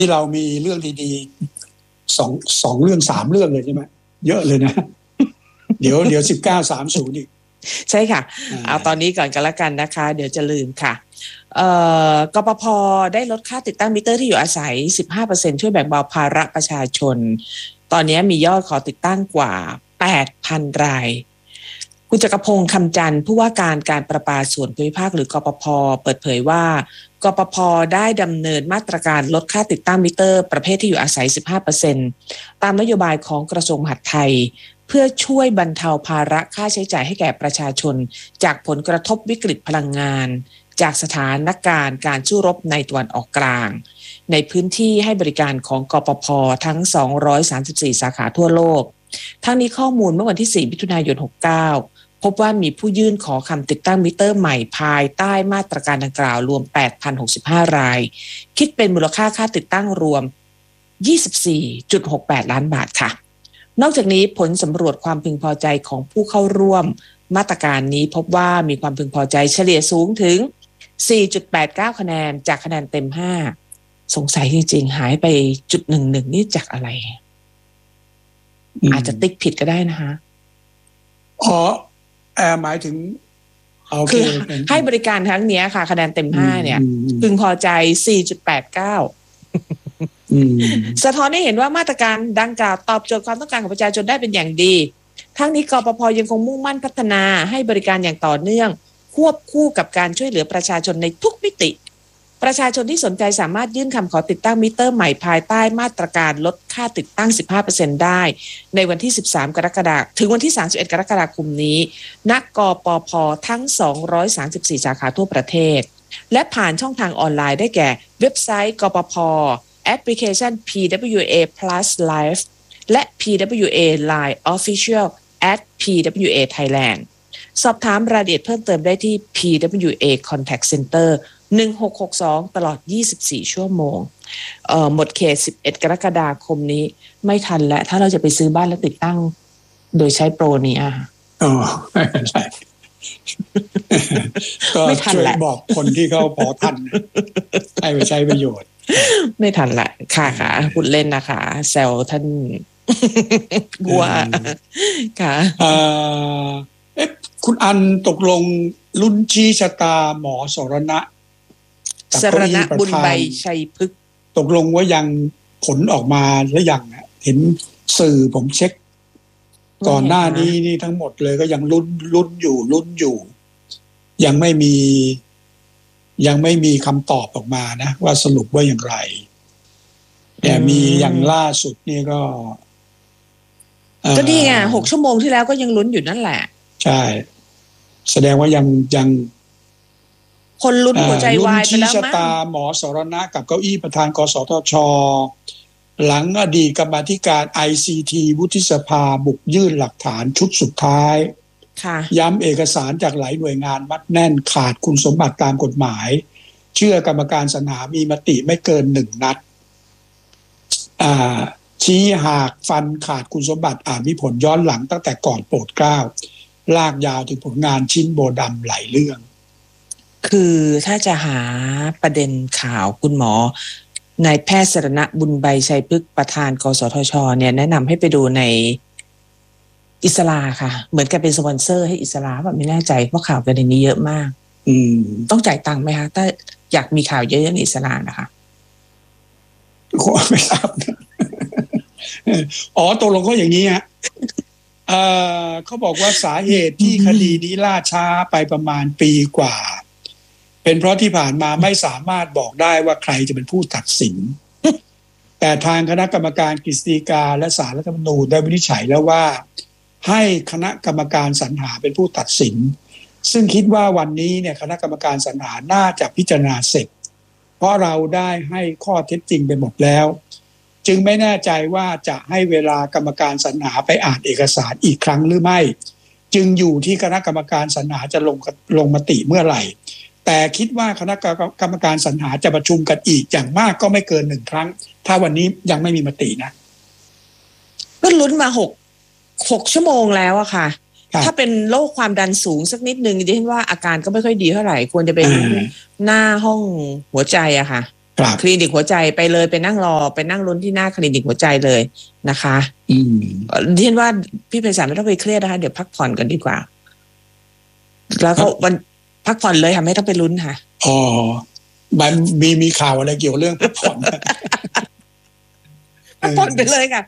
ที่เรามีเรื่องดีๆสองเรื่องสามเรื่องเลยใช่ไหมเยอะเลยนะเดี๋ยว1930อีกใช่ค่ะเอาตอนนี้ก่อนกันละกันนะคะเดี๋ยวจะลืมค่ะกปภ.ได้ลดค่าติดตั้งมิเตอร์ที่อยู่อาศัย 15% ช่วยแบ่งเบาภาระประชาชนตอนนี้มียอดขอติดตั้งกว่า 8,000 รายคุณจักรพงษ์คำจันทร์ผู้ว่าการประปาส่วนภูมิภาคหรือกปภ.เปิดเผยว่ากปภ.ได้ดำเนินมาตรการลดค่าติดตั้งมิเตอร์ประเภทที่อยู่อาศัย 15% ตามนโยบายของกระทรวงมหาดไทยเพื่อช่วยบรรเทาภาระค่าใช้จ่ายให้แก่ประชาชนจากผลกระทบวิกฤตพลังงานจากสถานการณ์การสู้รบในตะวันออกกลางในพื้นที่ให้บริการของกปภ.ทั้ง234สาขาทั่วโลกทั้งนี้ข้อมูลเมื่อวันที่4มิถุนายน69พบว่ามีผู้ยื่นขอคำติดตั้งมิเตอร์ใหม่ภายใต้มาตรการดังกล่าวรวม 8,065 รายคิดเป็นมูลค่าค่าติดตั้งรวม 24.68 ล้านบาทค่ะนอกจากนี้ผลสำรวจความพึงพอใจของผู้เข้าร่วมมาตรการนี้พบว่ามีความพึงพอใจเฉลี่ยสูงถึง 4.89 คะแนนจากคะแนนเต็ม 5สงสัยจริงๆหายไป.11นี่จากอะไรอาจจะติ๊กผิดก็ได้นะคะหมายถึงคือให้บริการครั้งนี้ค่ะคะแนนเต็ม 5เนี่ยพึงพอใจ 4.89สะท้อนให้เห็นว่ามาตรการดังกล่าวตอบโจทย์ความต้องการของประชาชนได้เป็นอย่างดีทั้งนี้กปภ.ยังคงมุ่งมั่นพัฒนาให้บริการอย่างต่อเนื่องควบคู่กับการช่วยเหลือประชาชนในทุกมิติประชาชนที่สนใจสามารถยื่นคำขอติดตั้งมิเตอร์ใหม่ภายใต้มาตรการลดค่าติดตั้ง 15% ได้ในวันที่13 กรกฎาคมถึงวันที่31 กรกฎาคมนี้ณกปภ.ทั้ง234สาขาทั่วประเทศและผ่านช่องทางออนไลน์ได้แก่เว็บไซต์กปภ.แอปพลิเคชัน PWA Plus Live และ PWA Line Official @PWA Thailand สอบถามรายละเอียดเพิ่มเติมได้ที่ PWA Contact Center 1662 ตลอด 24 ชั่วโมงหมดเขต 11 กรกฎาคมนี้ไม่ทันแล้วถ้าเราจะไปซื้อบ้านแล้วติดตั้งโดยใช้โปรนี้ไม่เป็นไรก็ช่วยบอกคนที่เขาพอทันให้ไปใช้ประโยชน์ไม่ทันละค่ะพูดเล่นนะคะแซวท่านบัวค่ะคุณอันตกลงรุ่นชี้ชะตาหมอสรณะบุญใบชัยพฤกษ์ตกลงว่ายังผลออกมาหรือยังเห็นสื่อผมเช็คก่อนหน้านี้นี่ทั้งหมดเลยก็ยังลุ้นอยู่ยังไม่มีคำตอบออกมานะว่าสรุปว่าอย่างไรแต่มีอย่างล่าสุดนี่ก็นี่ไง6 ชั่วโมงที่แล้วก็ยังลุ้นอยู่นั่นแหละใช่แสดงว่ายังคนลุ้นหัวใจวายไปแล้วมั้งลุ้นชี้ชะตาหมอสรณะกับเก้าอี้ประธานกสทช.หลังอดีตกรรมาธิการ ICT วุฒิสภาบุกยื่นหลักฐานชุดสุดท้ายย้ำเอกสารจากหลายหน่วยงานมัดแน่นขาดคุณสมบัติตามกฎหมายเชื่อกรรมการสรรหามีมติไม่เกิน1 นัดชี้หากฟันขาดคุณสมบัติอาจมีผลย้อนหลังตั้งแต่ก่อนโปรดเกล้าลากยาวถึงผลงานชิ้นโบดำหลายเรื่องคือถ้าจะหาประเด็นข่าวคุณหมอนายแพทย์สรณะบุญใบชัยพฤกษ์ประธานกสทช.เนี่ยแนะนำให้ไปดูในอิสลาค่ะเหมือนกับเป็นสปอนเซอร์ให้อิสลาแบบไม่แน่ใจเพราะข่าวประเด็นนี้เยอะมากต้องจ่ายตังค์ไหมคะถ้าอยากมีข่าวเยอะๆในอิสลานะคะไม่ทราบตกลงก็อย่างนี้ฮะเขาบอกว่าสาเหตุที่คดีนี้ล่าช้าไปประมาณปีกว่าเป็นเพราะที่ผ่านมาไม่สามารถบอกได้ว่าใครจะเป็นผู้ตัดสินแต่ทางคณะกรรมการกฤษฎีกาและศาลรัฐธรรมนูญได้วินิจฉัยแล้วว่าให้คณะกรรมการสรรหาเป็นผู้ตัดสินซึ่งคิดว่าวันนี้เนี่ยคณะกรรมการสรรหาน่าจะพิจารณาเสร็จเพราะเราได้ให้ข้อเท็จจริงไปหมดแล้วจึงไม่แน่ใจว่าจะให้เวลากรรมการสรรหาไปอ่านเอกสารอีกครั้งหรือไม่จึงอยู่ที่คณะกรรมการสรรหาจะลงมติเมื่อไหร่แต่คิดว่าคณะกรรมการสรรหาจะประชุมกันอีกอย่างมากก็ไม่เกิน1 ครั้งถ้าวันนี้ยังไม่มีมตินะก็ลุ้นมา6 ชั่วโมงแล้วอะค่ะถ้าเป็นโรคความดันสูงสักนิดนึงดิฉันว่าอาการก็ไม่ค่อยดีเท่าไหร่ควรจะเป็นหน้าห้องหัวใจอะค่ะคลินิกหัวใจไปเลยไปนั่งรอไปนั่งลุ้นที่หน้าคลินิกหัวใจเลยนะคะเรียนว่าพี่ไพศาลไม่ต้องไปเครียดนะคะเดี๋ยวพักผ่อนกันดีกว่าแล้วก็วันพักผ่อนเลยค่ะไม่ต้องไปลุ้นค่ะอ๋อมันมีข่าวอะไรเกี่ยวเรื่องพักผ่อนพักผ่อนไปเลยค่ะ